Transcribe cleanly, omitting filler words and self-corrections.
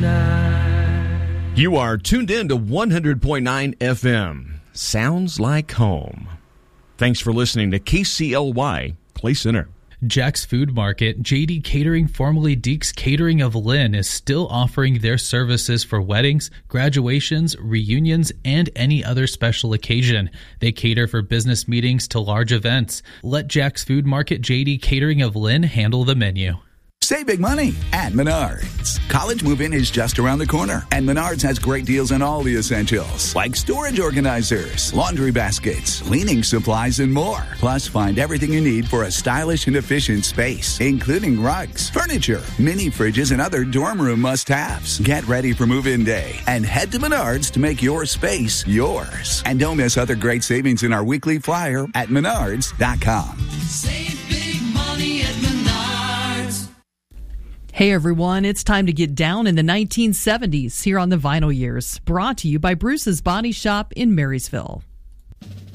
You are tuned in to 100.9 FM. Sounds like home. Thanks for listening to KCLY Clay Center. Jack's Food Market, JD Catering, formerly Deeks Catering of Lynn, is still offering their services for weddings, graduations, reunions, and any other special occasion. They cater for business meetings to large events. Let Jack's Food Market, JD Catering of Lynn handle the menu. Save big money at Menards. College move-in is just around the corner, and Menards has great deals on all the essentials, like storage organizers, laundry baskets, cleaning supplies, and more. Plus, find everything you need for a stylish and efficient space, including rugs, furniture, mini fridges, and other dorm room must-haves. Get ready for move-in day and head to Menards to make your space yours. And don't miss other great savings in our weekly flyer at Menards.com. Save big money at Menards. Hey everyone, it's time to get down in the 1970s here on the Vinyl Years, brought to you by Bruce's Body Shop in Marysville.